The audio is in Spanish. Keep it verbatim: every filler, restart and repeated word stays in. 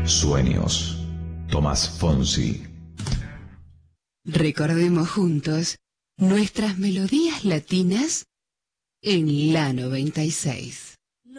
Sueños. Tomás Fonsi. Recordemos juntos nuestras melodías latinas en la noventa y seis.